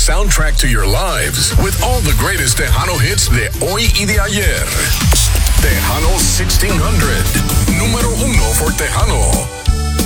soundtrack to your lives with all the greatest Tejano hits de hoy y de ayer. Tejano 1600.